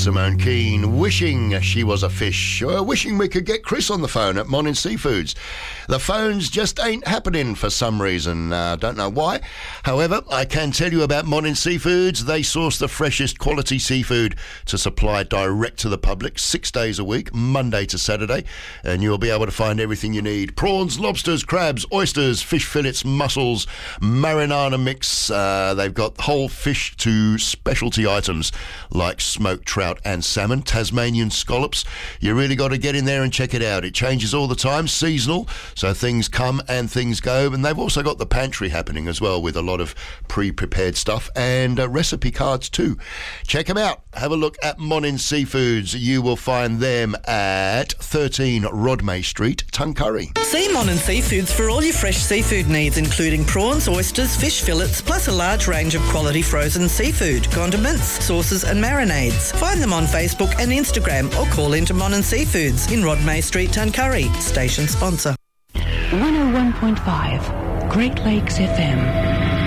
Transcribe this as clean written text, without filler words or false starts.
Simone Keane, wishing she was a fish, wishing we could get Chris on the phone at Morning Seafoods. The phones just ain't happening for some reason. Don't know why. However, I can tell you about Morning Seafoods. They source the freshest quality seafood to supply direct to the public 6 days a week, Monday to Saturday, and you'll be able to find everything you need. Prawns, lobsters, crabs, oysters, fish fillets, mussels, marinara mix. They've got whole fish to specialty items like smoked trout and salmon, Tasmanian scallops. You really got to get in there and check it out. It changes all the time, seasonal, so things come and things go. And they've also got the pantry happening as well with a lot of pre-prepared stuff and recipe cards too. Check them out. Have a look at Morning Seafoods. You will find them at 13 Rodmay Street, Tuncurry. See Morning Seafoods for all your fresh seafood needs, including prawns, oysters, fish fillets, plus a large range of quality frozen seafood, condiments, sauces and marinades. Find them on Facebook and Instagram or call into Morning Seafoods in Rodmay Street, Tuncurry. Station sponsor. 101.5 Great Lakes FM.